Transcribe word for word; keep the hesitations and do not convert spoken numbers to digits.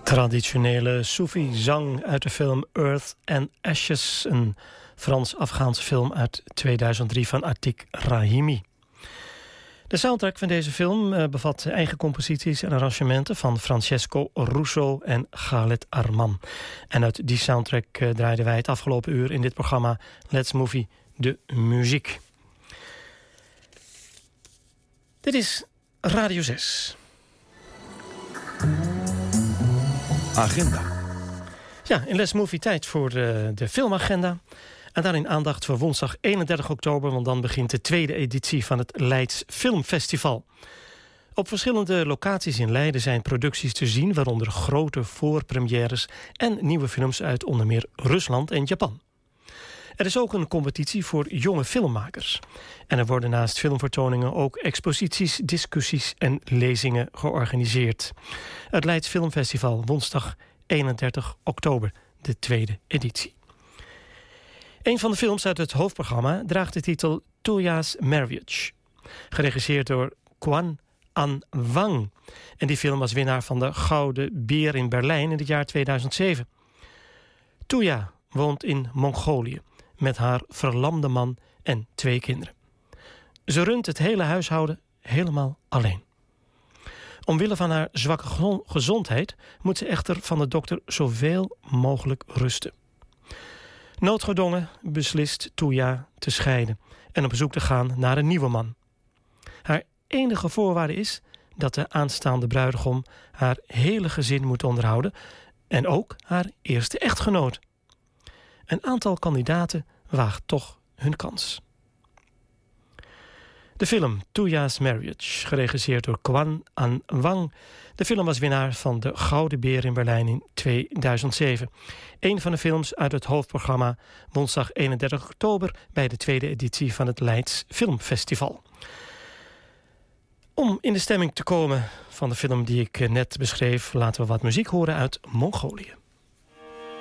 Traditionele Soefi-zang uit de film Earth and Ashes, een Frans-Afghaanse film uit tweeduizend drie van Atiq Rahimi. De soundtrack van deze film uh, bevat eigen composities en arrangementen van Francesco Russo en Khaled Arman. En uit die soundtrack uh, draaiden wij het afgelopen uur in dit programma Let's Movie de muziek. Dit is Radio zes. Agenda. Ja, in Let's Movie tijd voor de, de filmagenda. En daarin aandacht voor woensdag eenendertig oktober... want dan begint de tweede editie van het Leids Filmfestival. Op verschillende locaties in Leiden zijn producties te zien... waaronder grote voorpremières en nieuwe films uit onder meer Rusland en Japan. Er is ook een competitie voor jonge filmmakers. En er worden naast filmvertoningen ook exposities, discussies en lezingen georganiseerd. Het Leids Filmfestival, woensdag eenendertig oktober, de tweede editie. Een van de films uit het hoofdprogramma draagt de titel Tuya's Marriage. Geregisseerd door Quan An Wang. En die film was winnaar van de Gouden Beer in Berlijn in het jaar tweeduizend zeven. Tuya woont in Mongolië met haar verlamde man en twee kinderen. Ze runt het hele huishouden helemaal alleen. Omwille van haar zwakke gezondheid moet ze echter van de dokter zoveel mogelijk rusten. Noodgedwongen beslist Tuya te scheiden en op bezoek te gaan naar een nieuwe man. Haar enige voorwaarde is dat de aanstaande bruidegom haar hele gezin moet onderhouden en ook haar eerste echtgenoot. Een aantal kandidaten waagt toch hun kans. De film Tuya's Marriage, geregisseerd door Quan An Wang. De film was winnaar van de Gouden Beer in Berlijn in tweeduizend zeven. Een van de films uit het hoofdprogramma woensdag eenendertig oktober... bij de tweede editie van het Leids Filmfestival. Om in de stemming te komen van de film die ik net beschreef... laten we wat muziek horen uit Mongolië.